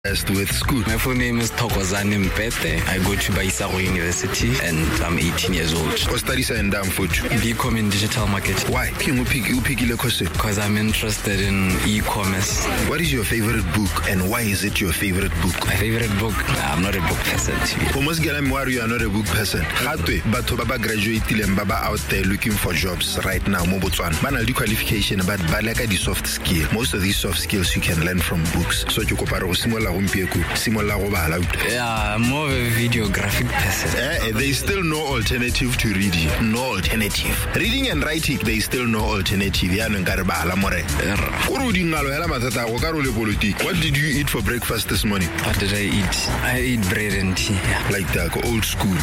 with school. My full name is Thokozani Mpete. I go to Baisago University and I'm 18 years old. What studies are in Damfuch? BCom in digital marketing. Why? Because I'm interested in e-commerce. What is your favorite book and why is it your favorite book? My favorite book? I'm not a book person. Almost get you are not a book person. But Baba graduated and Baba out there looking for jobs right now. Mobotwan. Banal the qualification, but like the soft skill. Most of these soft skills you can learn from books. So you compare similar. Yeah, I'm more of a videographic person. There is still no alternative to reading. No alternative. Reading and writing, there is still no alternative. What did you eat for breakfast this morning? What did I eat? I ate bread and tea. Like that, old school.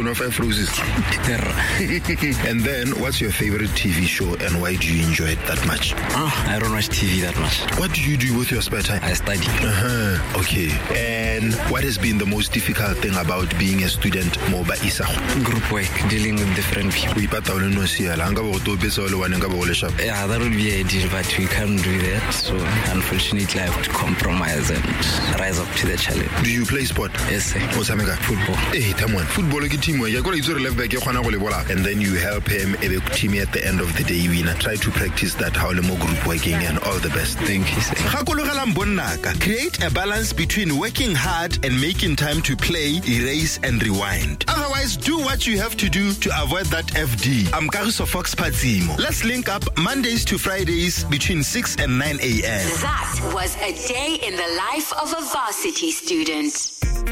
And then, what's your favorite TV show and why do you enjoy it that much? I don't watch TV that much. What do you do with your spare time? I study. Okay. And what has been the most difficult thing about being a student? Group work, dealing with different people. Yeah, that would be ideal, but we can't do that. So unfortunately, I have to compromise and rise up to the challenge. Do you play sport? Yes, sir. Football. Hey, come on. Football is a team. You got to left back, and then you help him team at the end of the day. We try to practice that how more group working and all the best. Thank you, sir. Create a balance between working hard and making time to play, erase, and rewind. Otherwise, do what you have to do to avoid that FD. I'm Kariso Fox Pazimo. Let's link up Mondays to Fridays between 6 and 9 a.m. That was a day in the life of a varsity student.